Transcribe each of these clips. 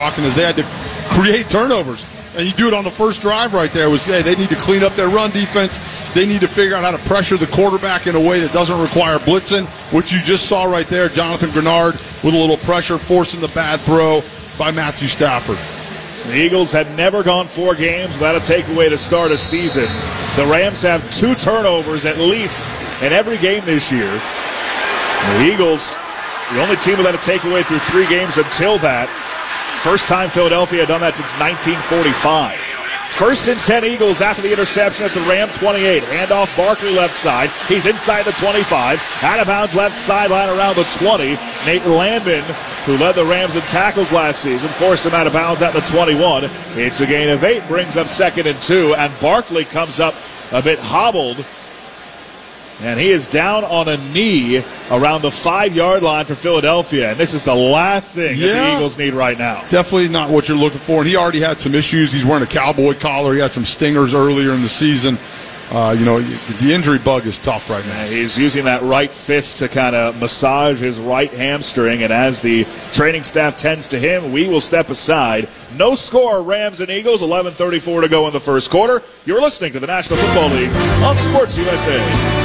talking is they had to create turnovers. And you do it on the first drive right there. They need to clean up their run defense. They need to figure out how to pressure the quarterback in a way that doesn't require blitzing, which you just saw right there. Jonathan Grenard with a little pressure, forcing the bad throw by Matthew Stafford. The Eagles had never gone 4 games without a takeaway to start a season. The Rams have 2 turnovers at least in every game this year. The Eagles, the only team without a takeaway through 3 games until that. First time Philadelphia had done that since 1945. First and 10 Eagles after the interception at the Ram 28. Handoff Barkley left side. He's inside the 25. Out of bounds left sideline around the 20. Nate Landman, who led the Rams in tackles last season, forced him out of bounds at the 21. It's a gain of 8, brings up 2nd and 2, and Barkley comes up a bit hobbled. And he is down on a knee around the 5-yard line for Philadelphia. And this is the last thing that the Eagles need right now. Definitely not what you're looking for. And he already had some issues. He's wearing a cowboy collar. He had some stingers earlier in the season. The injury bug is tough right now. He's using that right fist to kind of massage his right hamstring. And as the training staff tends to him, we will step aside. No score, Rams and Eagles, 11:34 to go in the first quarter. You're listening to the National Football League on Sports USA.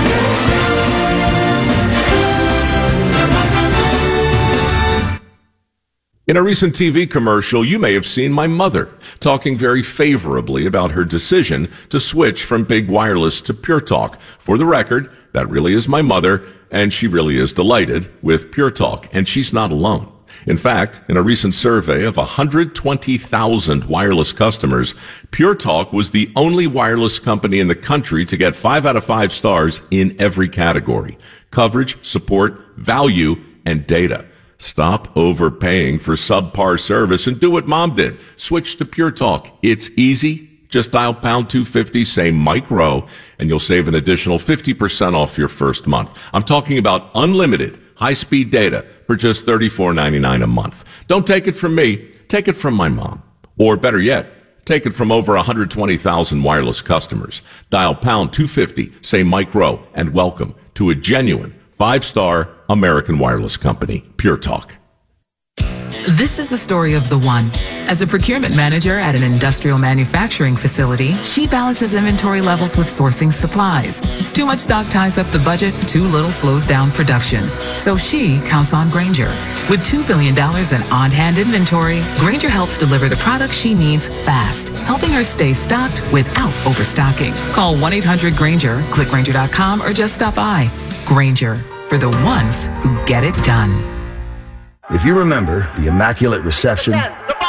In a recent TV commercial, you may have seen my mother talking very favorably about her decision to switch from Big Wireless to Pure Talk. For the record, that really is my mother, and she really is delighted with Pure Talk, and she's not alone. In fact, in a recent survey of 120,000 wireless customers, Pure Talk was the only wireless company in the country to get 5 out of 5 stars in every category: coverage, support, value, and data. Stop overpaying for subpar service and do what Mom did. Switch to Pure Talk. It's easy. Just dial pound 250, say Mike Rowe, and you'll save an additional 50% off your first month. I'm talking about unlimited high-speed data for just $34.99 a month. Don't take it from me. Take it from my mom. Or better yet, take it from over 120,000 wireless customers. Dial pound 250, say Mike Rowe, and welcome to a genuine 5-star American wireless company, Pure Talk. This is the story of the one. As a procurement manager at an industrial manufacturing facility, she balances inventory levels with sourcing supplies. Too much stock ties up the budget, too little slows down production. So she counts on Grainger. With $2 billion in on-hand inventory, Grainger helps deliver the products she needs fast, helping her stay stocked without overstocking. Call 1-800-GRAINGER, click Grainger.com, or just stop by. Grainger, for the ones who get it done. If you remember the immaculate reception, the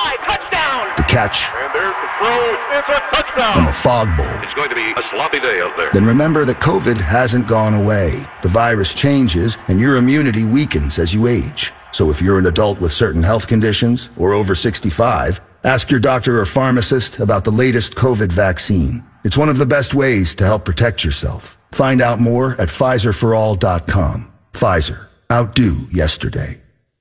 catch, and there's the throw, it's a touchdown, and the fog bowl, it's going to be a sloppy day out there. Then remember that COVID hasn't gone away. The virus changes, and your immunity weakens as you age. So if you're an adult with certain health conditions or over 65, ask your doctor or pharmacist about the latest COVID vaccine. It's one of the best ways to help protect yourself. Find out more at PfizerForAll.com. Pfizer. Outdo yesterday.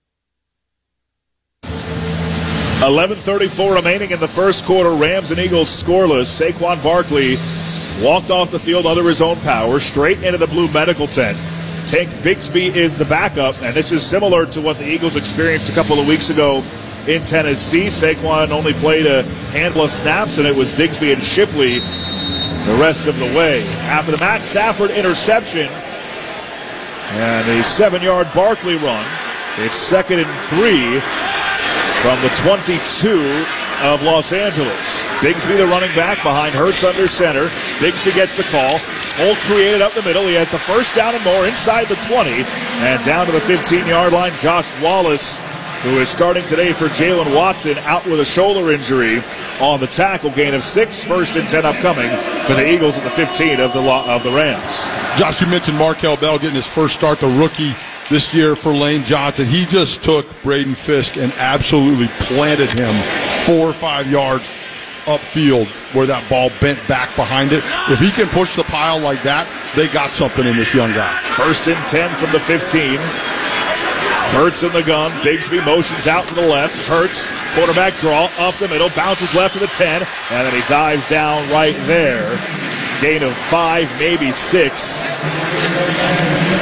11:34 remaining in the first quarter. Rams and Eagles scoreless. Saquon Barkley walked off the field under his own power, straight into the blue medical tent. Tank Bigsby is the backup, and this is similar to what the Eagles experienced a couple of weeks ago in Tennessee. Saquon only played a handful of snaps, and it was Bigsby and Shipley the rest of the way. After the Matt Stafford interception and a 7-yard Barkley run, it's 2nd and 3 from the 22 of Los Angeles. Bigsby, the running back, behind Hurts under center. Bigsby gets the call. Hole created up the middle. He has the first down and more inside the 20. And down to the 15-yard line, Josh Wallace, who is starting today for Jalen Watson, out with a shoulder injury on the tackle. Gain of 6, 1st and 10 upcoming for the Eagles at the 15 of the Rams. Josh, you mentioned Markel Bell getting his first start, the rookie this year for Lane Johnson. He just took Braden Fisk and absolutely planted him 4 or 5 yards upfield where that ball bent back behind it. If he can push the pile like that, they got something in this young guy. 1st and 10 from the 15. Hurts in the gun. Bigsby motions out to the left. Hurts, quarterback draw, up the middle, bounces left to the 10, and then he dives down right there. Gain of 5, maybe 6.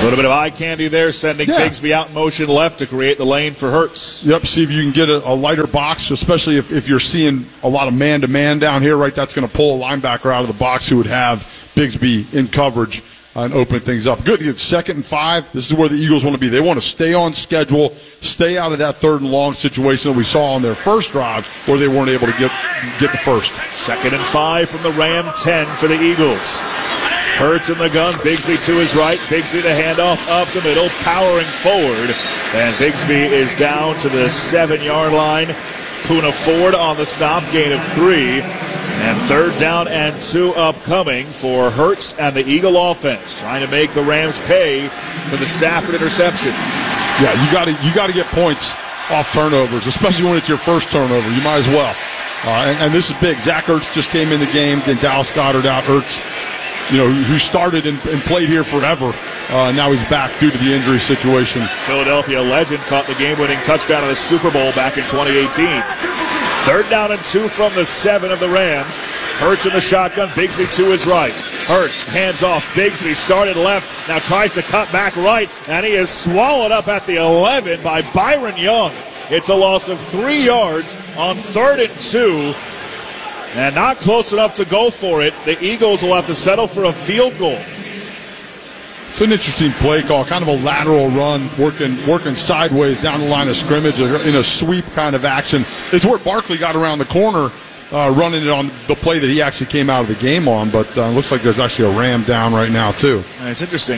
A little bit of eye candy there, sending Bigsby out in motion left to create the lane for Hurts. Yep, see if you can get a lighter box, especially if you're seeing a lot of man-to-man down here, right? That's going to pull a linebacker out of the box who would have Bigsby in coverage and open things up. Good, it's 2nd and 5. This is where the Eagles want to be. They want to stay on schedule, stay out of that 3rd and long situation that we saw on their first drive where they weren't able to get the first. 2nd and 5 from the Ram 10 for the Eagles. Hurts in the gun, Bigsby to his right, Bigsby the handoff up the middle, powering forward, and Bigsby is down to the 7-yard line. Poona Ford on the stop, gain of 3, and 3rd down and 2 upcoming for Hurts and the Eagle offense, trying to make the Rams pay for the Stafford interception. Yeah, you got to get points off turnovers, especially when it's your first turnover. You might as well. And this is big. Zach Ertz just came in the game, then Dallas Goedert out. Ertz, who started and played here forever. Now he's back due to the injury situation. Philadelphia legend caught the game-winning touchdown in the Super Bowl back in 2018. 3rd down and 2 from the 7 of the Rams. Hurts in the shotgun, Bigsby to his right. Hurts hands off, Bigsby started left, now tries to cut back right, and he is swallowed up at the 11 by Byron Young. It's a loss of 3 yards on 3rd and 2. And not close enough to go for it. The Eagles will have to settle for a field goal. It's an interesting play call, kind of a lateral run, working sideways down the line of scrimmage in a sweep kind of action. It's where Barkley got around the corner, running it on the play that he actually came out of the game on, but looks like there's actually a Ram down right now, too. And it's interesting.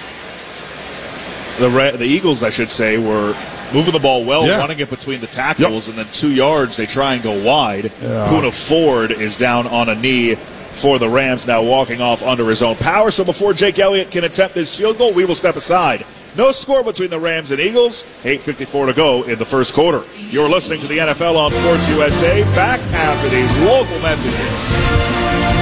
The Eagles, I should say, were moving the ball well, running it between the tackles, and then 2 yards, they try and go wide. Poona Ford is down on a knee for the Rams, now walking off under his own power. So before Jake Elliott can attempt this field goal, we will step aside. No score between the Rams and Eagles. 8:54 to go in the first quarter. You're listening to the NFL on Sports USA. Back after these local messages.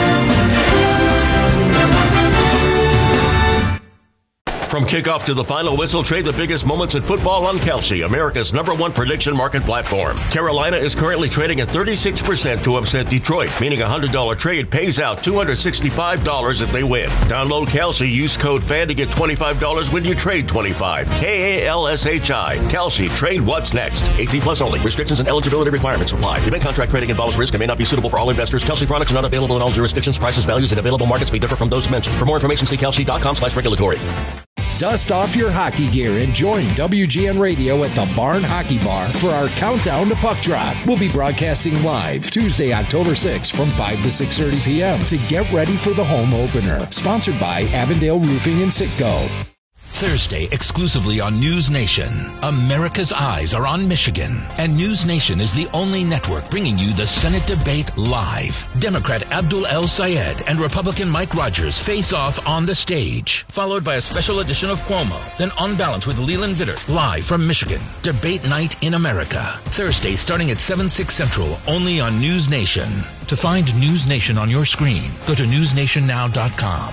From kickoff to the final whistle, trade the biggest moments in football on Kalshi, America's #1 prediction market platform. Carolina is currently trading at 36% to upset Detroit, meaning a $100 trade pays out $265 if they win. Download Kalshi, use code FAN to get $25 when you trade $25. KALSHI. Kalshi, trade what's next. 18 plus only. Restrictions and eligibility requirements apply. Event contract trading involves risk and may not be suitable for all investors. Kalshi products are not available in all jurisdictions. Prices, values, and available markets may differ from those mentioned. For more information, see kalshi.com/regulatory. Dust off your hockey gear and join WGN Radio at the Barn Hockey Bar for our countdown to puck drop. We'll be broadcasting live Tuesday, October 6th from 5 to 6:30 p.m. to get ready for the home opener. Sponsored by Avondale Roofing and Sitco. Thursday, exclusively on News Nation. America's eyes are on Michigan, and News Nation is the only network bringing you the Senate debate live. Democrat Abdul El-Sayed and Republican Mike Rogers face off on the stage, followed by a special edition of Cuomo, then On Balance with Leland Vittert, live from Michigan. Debate night in America. Thursday, starting at 7/6 Central, only on News Nation. To find News Nation on your screen, go to newsnationnow.com.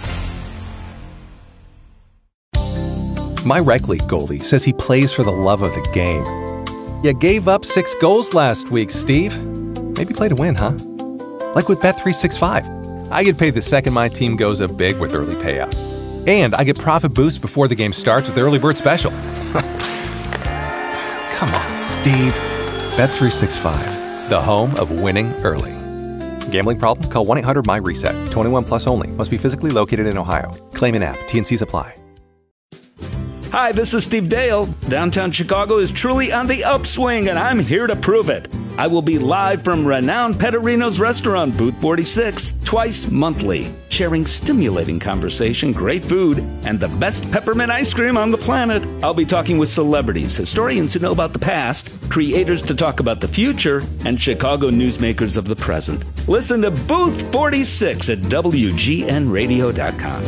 My rec league goalie says he plays for the love of the game. You gave up 6 goals last week, Steve. Maybe play to win, huh? Like with Bet365. I get paid the second my team goes up big with early payout. And I get profit boost before the game starts with the early bird special. Come on, Steve. Bet365, the home of winning early. Gambling problem? Call 1-800-MY-RESET. 21 plus only. Must be physically located in Ohio. Claim in app. T&Cs apply. Hi, this is Steve Dale. Downtown Chicago is truly on the upswing, and I'm here to prove it. I will be live from renowned Petterino's restaurant, Booth 46, twice monthly, sharing stimulating conversation, great food, and the best peppermint ice cream on the planet. I'll be talking with celebrities, historians who know about the past, creators to talk about the future, and Chicago newsmakers of the present. Listen to Booth 46 at WGNradio.com.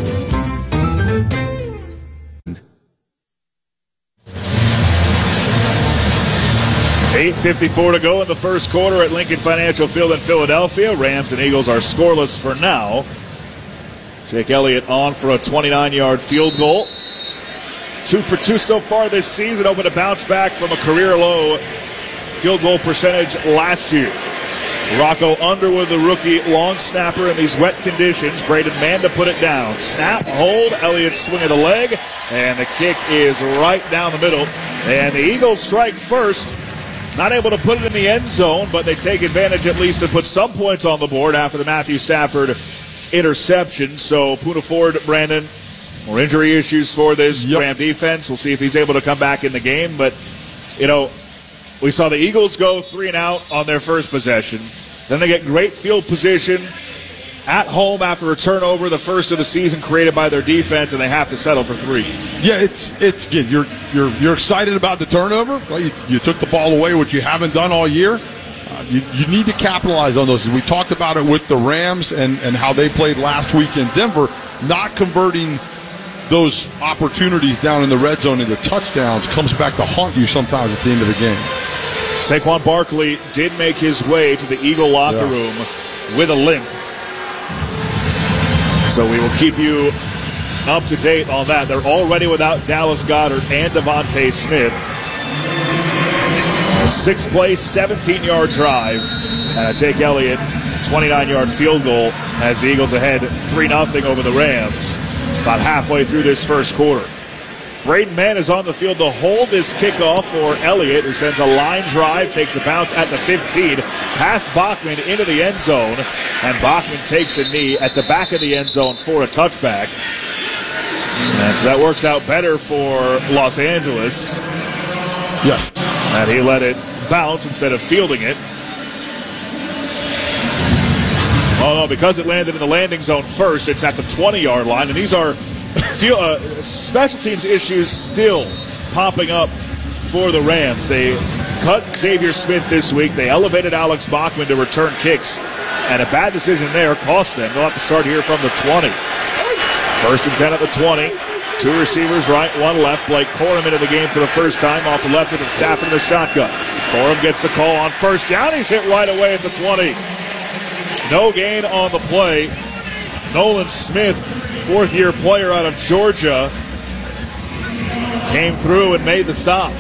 8:54 to go in the first quarter at Lincoln Financial Field in Philadelphia. Rams and Eagles are scoreless for now. Jake Elliott on for a 29-yard field goal. 2 for 2 so far this season, hoping to bounce back from a career-low field goal percentage last year. Rocco Underwood, the rookie long snapper in these wet conditions. Braden Mann to put it down. Snap, hold, Elliott swing of the leg, and the kick is right down the middle. And the Eagles strike first. Not able to put it in the end zone, but they take advantage at least to put some points on the board after the Matthew Stafford interception. So Poona Ford, Brandon, more injury issues for this Ram defense. We'll see if he's able to come back in the game. But, you know, we saw the Eagles go 3-and-out on their first possession. Then they get great field position at home after a turnover, the first of the season created by their defense, and they have to settle for 3. Yeah, it's again, you're excited about the turnover. Right? You took the ball away, which you haven't done all year. You need to capitalize on those. We talked about it with the Rams and how they played last week in Denver, not converting those opportunities down in the red zone into touchdowns comes back to haunt you sometimes at the end of the game. Saquon Barkley did make his way to the Eagle locker room with a limp. So we will keep you up to date on that. They're already without Dallas Goedert and Devontae Smith. A 6-play, 17-yard drive, and a Jake Elliott 29-yard field goal as the Eagles ahead 3-0 over the Rams about halfway through this first quarter. Braden Mann is on the field to hold this kickoff for Elliott, who sends a line drive, takes a bounce at the 15, past Bachman into the end zone, and Bachman takes a knee at the back of the end zone for a touchback. And so that works out better for Los Angeles. Yes. And he let it bounce instead of fielding it. Oh, no, because it landed in the landing zone first, it's at the 20-yard line, and these are special teams issues still popping up for the Rams. They cut Xavier Smith this week. They elevated Alex Bachman to return kicks, and a bad decision there cost them. They'll have to start here from the 20. 1st and 10 at the 20. 2 receivers right, 1 left. Blake Corum into the game for the first time off the left of Stafford in the shotgun. Corum gets the call on first down. He's hit right away at the 20. No gain on the play. Nolan Smith, 4th-year player out of Georgia, came through and made the stop.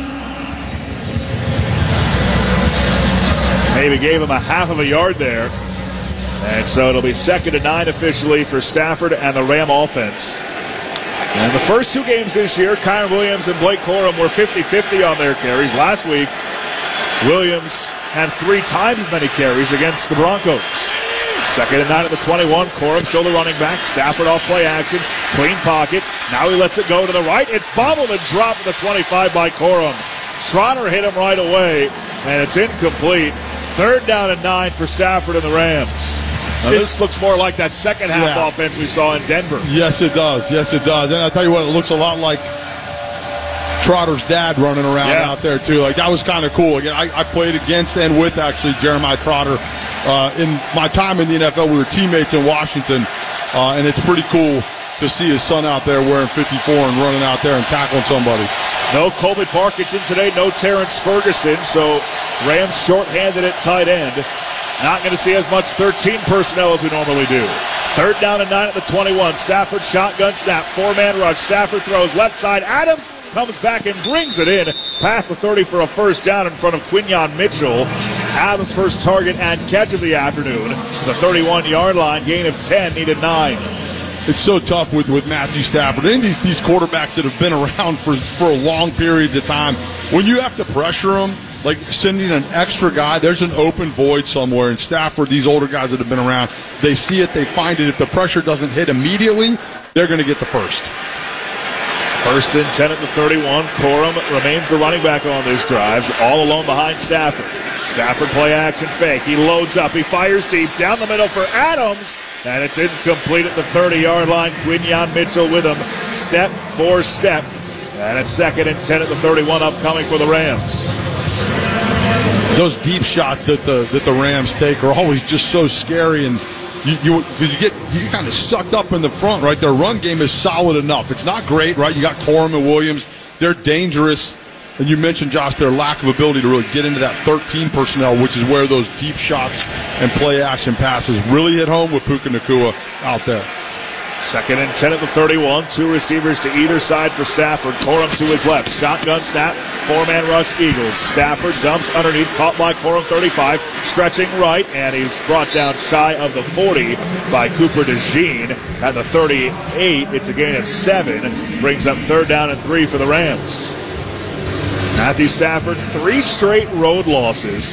Maybe gave him a half of a yard there. And so it'll be 2nd and 9 officially for Stafford and the Ram offense. And the first 2 games this year, Kyren Williams and Blake Corum were 50-50 on their carries. Last week, Williams had 3 times as many carries against the Broncos. 2nd and 9 at the 21. Corum still the running back. Stafford off play action. Clean pocket. Now he lets it go to the right. It's bobbled and dropped at the 25 by Corum. Trotter hit him right away, and it's incomplete. 3rd down and 9 for Stafford and the Rams. Now this looks more like that second half offense we saw in Denver. Yes, it does. Yes, it does. And I'll tell you what, it looks a lot like Trotter's dad running around out there, too. Like, that was kind of cool. Again, I played against and with, actually, Jeremiah Trotter. In my time in the NFL, we were teammates in Washington, and it's pretty cool to see his son out there wearing 54 and running out there and tackling somebody. No Colby Parkinson today, no Terrence Ferguson, so Rams shorthanded at tight end. Not going to see as much 13 personnel as we normally do. 3rd down and 9 at the 21. Stafford shotgun snap, 4-man rush. Stafford throws left side. Adams comes back and brings it in past the 30 for a first down in front of Quinyon Mitchell. Adams' first target and catch of the afternoon. The 31-yard line, gain of 10, needed 9. It's so tough with Matthew Stafford. And these quarterbacks that have been around for long periods of time, when you have to pressure them, like sending an extra guy, there's an open void somewhere. And Stafford, these older guys that have been around, they see it, they find it. If the pressure doesn't hit immediately, they're going to get the first. 1st and 10 at the 31. Corum remains the running back on this drive, all alone behind Stafford. Stafford play action fake. He loads up. He fires deep down the middle for Adams. And it's incomplete at the 30-yard line. Quinyon Mitchell with him step for step. And it's 2nd and 10 at the 31 upcoming for the Rams. Those deep shots that the Rams take are always just so scary, and you get kind of sucked up in the front, right? Their run game is solid enough. It's not great, right? You got Corum and Williams. They're dangerous. And you mentioned, Josh, their lack of ability to really get into that 13 personnel, which is where those deep shots and play action passes really hit home with Puka Nacua out there. Second and 10 at the 31. Two receivers to either side for Stafford. Corum to his left. Shotgun snap. Four-man rush Eagles. Stafford dumps underneath. Caught by Corum 35. Stretching right. And he's brought down shy of the 40 by Cooper DeJean at the 38. It's a gain of 7. Brings up 3rd down and 3 for the Rams. Matthew Stafford, 3 straight road losses.